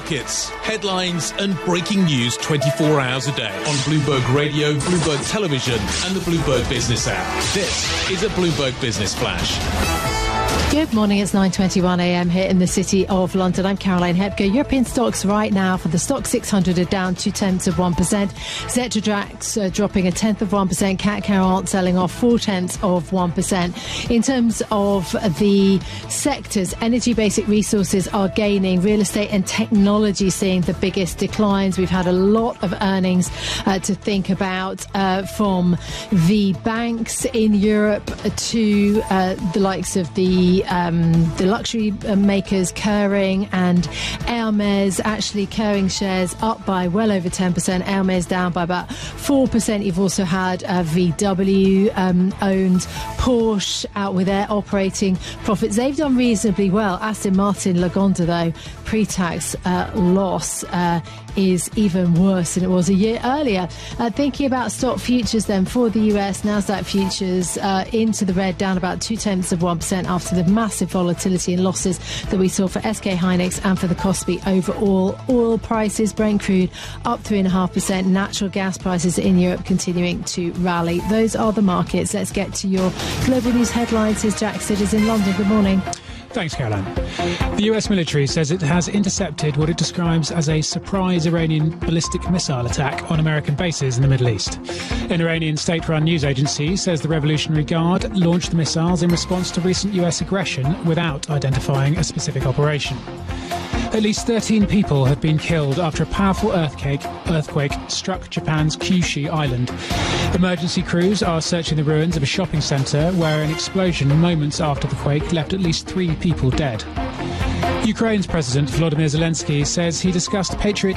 markets, headlines and breaking news 24 hours a day on Bloomberg Radio, Bloomberg Television and the Bloomberg Business app. This is a Bloomberg Business Flash. Good morning, it's 9:21am here in the City of London. I'm Caroline Hepker. European stocks right now for the stock 600 are down 0.2%. Xetra Drax dropping 0.1%. Cat Cow selling off 0.4%. In terms of the sectors, energy, basic resources are gaining. Real estate and technology seeing the biggest declines. We've had a lot of earnings to think about from the banks in Europe to the likes of the luxury makers Kering and Hermes. Actually, Kering shares up by well over 10%. Hermes down by about 4%. You've also had VW owned Porsche out with their operating profits. They've done reasonably well. Aston Martin Lagonda, though, pre-tax loss is even worse than it was a year earlier. Thinking about stock futures then for the US, Nasdaq futures into the red, down about 0.2% after the massive volatility and losses that we saw for SK Hynix and for the Kospi overall. Oil prices, Brent crude up 3.5%. Natural gas prices in Europe continuing to rally. Those are the markets. Let's get to your global news headlines. Here's Jack Sidders in London. Good morning. Thanks, Caroline. The US military says it has intercepted what it describes as a surprise Iranian ballistic missile attack on American bases in the Middle East. An Iranian state-run news agency says the Revolutionary Guard launched the missiles in response to recent US aggression without identifying a specific operation. At least 13 people have been killed after a powerful earthquake struck Japan's Kyushu Island. Emergency crews are searching the ruins of a shopping centre where an explosion moments after the quake left at least 3 people dead. Ukraine's President Volodymyr Zelensky says he discussed Patriot